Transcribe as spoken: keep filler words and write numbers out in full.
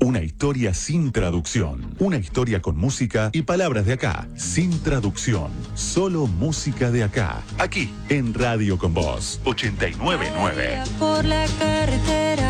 Una historia sin traducción. Una historia con música y palabras de acá. Sin traducción. Solo música de acá. Aquí, en Radio Con Voz. ochenta y nueve punto nueve. Por la carretera